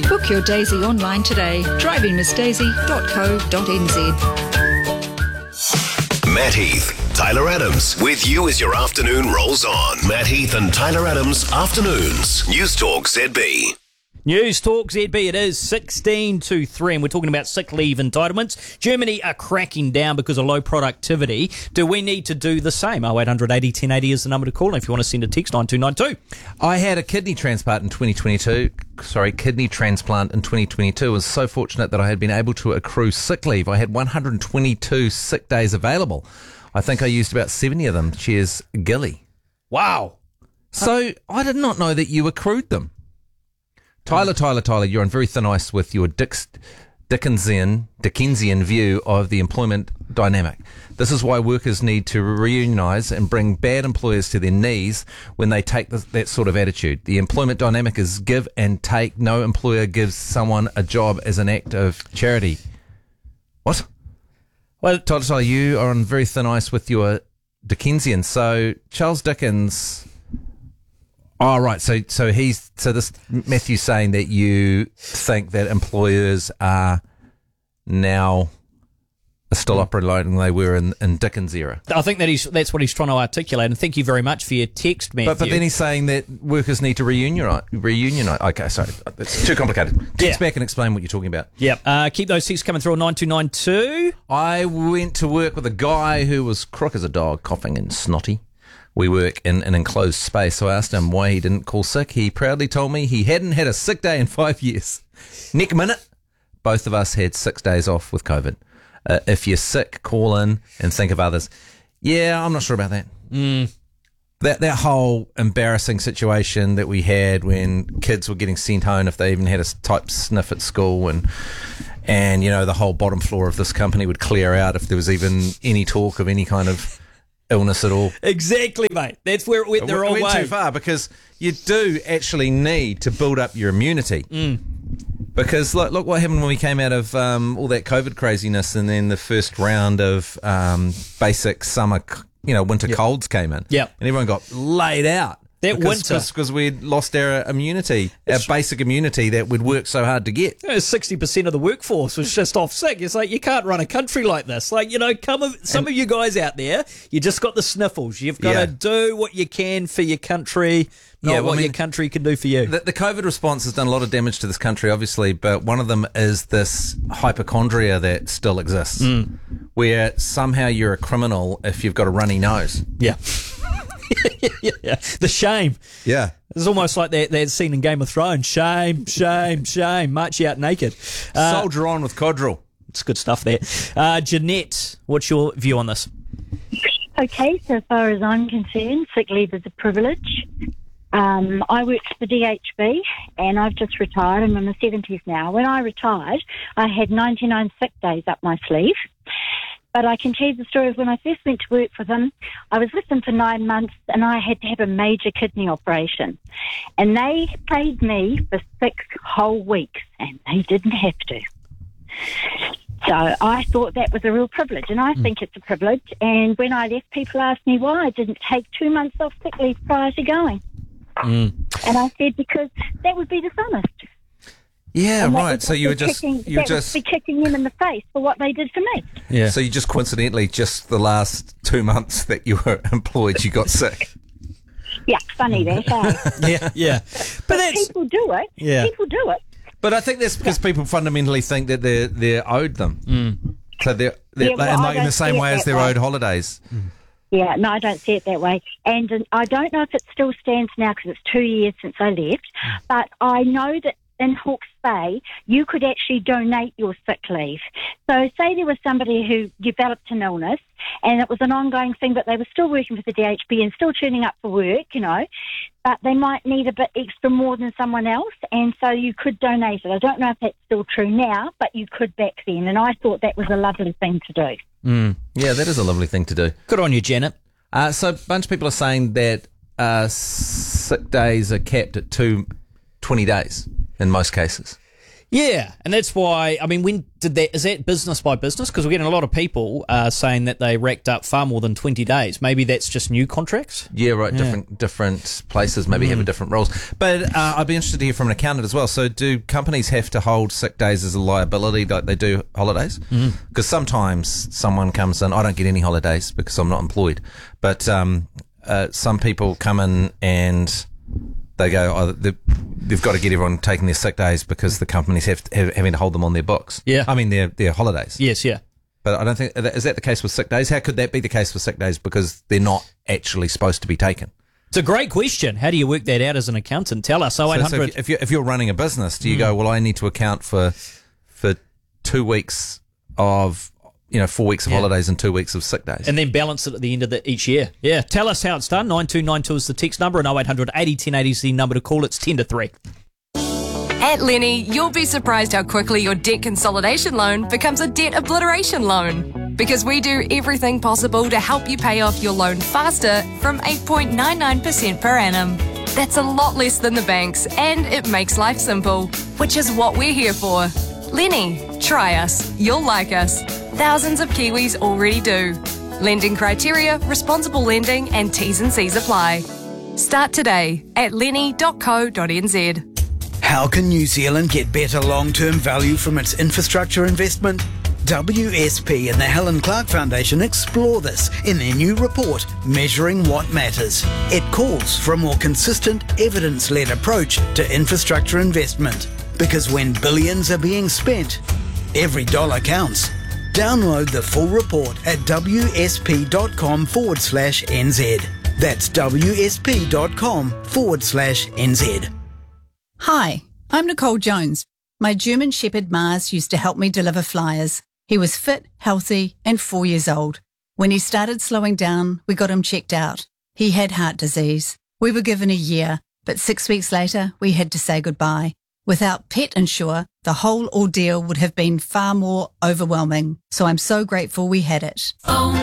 Book your Daisy online today. drivingmissdaisy.co.nz. Matt Heath, Tyler Adams, with you as your afternoon rolls on. Matt Heath and Tyler Adams, Afternoons, News Talk ZB. News Talk ZB, it is 16 to 3, and we're talking about sick leave entitlements. Germany are cracking down because of low productivity. Do we need to do the same? 0800 80 1080 is the number to call if you want to send a text 9292. I had a kidney transplant in 2022. I was so fortunate that I had been able to accrue sick leave. I had 122 sick days available. I think I used about 70 of them. Cheers, Gilly. Wow. So I did not know that you accrued them. Tyler, you're on very thin ice with your Dickensian view of the employment dynamic. This is why workers need to reunionise and bring bad employers to their knees when they take that sort of attitude. The employment dynamic is give and take. No employer gives someone a job as an act of charity. What? Well, Tyler, you are on very thin ice with your Dickensian. So Charles Dickens... Oh, right. So this Matthew's saying that you think that employers are now still operating like they were in Dickens' era. I think that's what he's trying to articulate, and thank you very much for your text, Matthew. But then he's saying that workers need to reunionise. Okay, sorry. It's too complicated. Text back and explain what you're talking about. Yep. Keep those texts coming through on 9292. I went to work with a guy who was crook as a dog, coughing and snotty. We work in an enclosed space, so I asked him why he didn't call sick. He proudly told me he hadn't had a sick day in 5 years. Next minute, both of us had 6 days off with COVID. If you're sick, call in and think of others. Yeah, I'm not sure about that. That whole embarrassing situation that we had when kids were getting sent home if they even had a type sniff at school, and you know, the whole bottom floor of this company would clear out if there was even any talk of any kind of illness at all. Exactly, mate. That's where it went the wrong way. It went too far, because you do actually need to build up your immunity. Because look what happened when we came out of all that COVID craziness, and then the first round of basic summer, winter colds came in. Yep. And everyone got laid out. Winter. Because we'd lost our immunity, our basic immunity that we'd worked so hard to get. 60% of the workforce was just off sick. It's like, you can't run a country like this. Some of you guys out there, you just got the sniffles. You've got to do what you can for your country, not what your country can do for you. The COVID response has done a lot of damage to this country, obviously, but one of them is this hypochondria that still exists, where somehow you're a criminal if you've got a runny nose. Yeah. Yeah. The shame. Yeah. It's almost like that scene in Game of Thrones. Shame, shame, shame. March you out naked. Soldier on with Codrell. It's good stuff there. Jeanette, what's your view on this? Okay, so far as I'm concerned, sick leave is a privilege. I worked for DHB and I've just retired. I'm in my 70s now. When I retired, I had 99 sick days up my sleeve. But I can tell you the story of when I first went to work for them. I was with them for 9 months and I had to have a major kidney operation. And they paid me for 6 whole weeks and they didn't have to. So I thought that was a real privilege, and I think it's a privilege. And when I left, people asked me why I didn't take 2 months off sick leave prior to going. And I said, because that would be dishonest. Yeah, and right. So you were just would be kicking them in the face for what they did for me. Yeah. So you just coincidentally, just the last 2 months that you were employed, you got sick. Yeah, funny that, eh? Yeah. But people do it. Yeah. People do it. But I think that's because people fundamentally think that they're owed them. So they're in the same way as they're owed holidays. Yeah, no, I don't see it that way. And I don't know if it still stands now because it's 2 years since I left, but I know that in Hawke's Bay, you could actually donate your sick leave. So say there was somebody who developed an illness and it was an ongoing thing, but they were still working for the DHB and still turning up for work, but they might need a bit extra more than someone else, and so you could donate it. I don't know if that's still true now, but you could back then, and I thought that was a lovely thing to do. Yeah, that is a lovely thing to do. Good on you, Janet. So a bunch of people are saying that sick days are capped at 20 days in most cases. Yeah, and that's why, I mean, when did that, is that business by business? Because we're getting a lot of people saying that they racked up far more than 20 days. Maybe that's just new contracts? Yeah, right. Different places maybe have a different rules. But I'd be interested to hear from an accountant as well. So do companies have to hold sick days as a liability like they do holidays? Because sometimes someone comes in, I don't get any holidays because I'm not employed. But some people come in and they go, they've got to get everyone taking their sick days because the companies having to hold them on their books. Yeah. I mean, their holidays. Yes, yeah. But I don't think, is that the case with sick days? How could that be the case for sick days because they're not actually supposed to be taken? It's a great question. How do you work that out as an accountant? Tell us. 0800. So if you're running a business, do you go, well, I need to account for 2 weeks of, 4 weeks of holidays and 2 weeks of sick days. And then balance it at the end of each year. Yeah. Tell us how it's done. 9292 is the text number and 0800 80 1080 is the number to call. It's 10 to 3. At Lenny, you'll be surprised how quickly your debt consolidation loan becomes a debt obliteration loan. Because we do everything possible to help you pay off your loan faster from 8.99% per annum. That's a lot less than the banks, and it makes life simple, which is what we're here for. Lenny, try us. You'll like us. Thousands of Kiwis already do. Lending criteria, responsible lending, and T's and C's apply. Start today at lenny.co.nz. How can New Zealand get better long-term value from its infrastructure investment? WSP and the Helen Clark Foundation explore this in their new report, Measuring What Matters. It calls for a more consistent, evidence-led approach to infrastructure investment. Because when billions are being spent, every dollar counts. Download the full report at wsp.com/NZ. That's wsp.com/NZ. Hi, I'm Nicole Jones. My German Shepherd Mars used to help me deliver flyers. He was fit, healthy, and 4 years old. When he started slowing down, we got him checked out. He had heart disease. We were given a year, but 6 weeks later, we had to say goodbye. Without Pet Insure, the whole ordeal would have been far more overwhelming. So I'm so grateful we had it.